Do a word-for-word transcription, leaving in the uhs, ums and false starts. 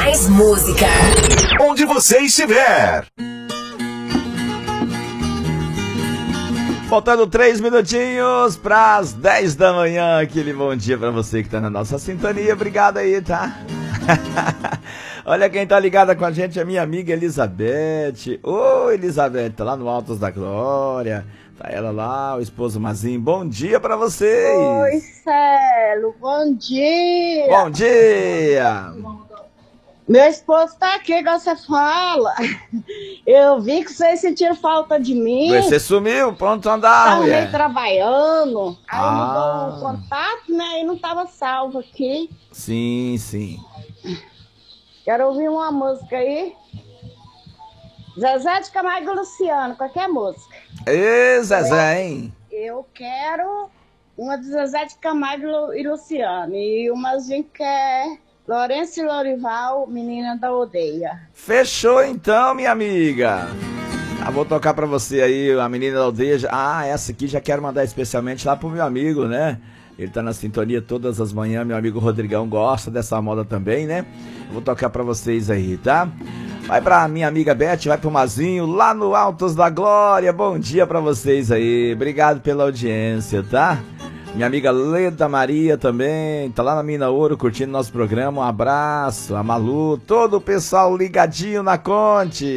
mais música. Onde você estiver. Faltando três minutinhos para as dez da manhã. Aquele bom dia para você que tá na nossa sintonia. Obrigado aí, tá? Olha quem tá ligada com a gente, a minha amiga Elizabeth. Ô, Elizabeth, tá lá no Altos da Glória. Tá ela lá, o esposo Mazinho. Bom dia pra vocês. Oi, Celo. Bom dia. Bom dia. Meu esposo tá aqui, igual você fala. Eu vi que vocês sentiram falta de mim. Você sumiu, pronto andar, Tava mulher. meio trabalhando. Aí Ah. mudou o contato, né? E não tava salvo aqui. Sim, sim. Quero ouvir uma música aí. Zezé de Camargo e Luciano, qualquer música. Ê, Zezé, hein? Eu quero uma de Zezé de Camargo e Luciano. E umazinha que é Lourenço e Lorival, Menina da Aldeia. Fechou então, minha amiga. Ah, vou tocar pra você aí, a Menina da Aldeia. Ah, essa aqui já quero mandar especialmente lá pro meu amigo, né? Ele tá na sintonia todas as manhãs, meu amigo Rodrigão gosta dessa moda também, né? Vou tocar pra vocês aí, tá? Vai pra minha amiga Beth, vai pro Mazinho, lá no Altos da Glória. Bom dia pra vocês aí, obrigado pela audiência, tá? Minha amiga Leda Maria também, tá lá na Mina Ouro curtindo nosso programa. Um abraço, a Malu, todo o pessoal ligadinho na Conte.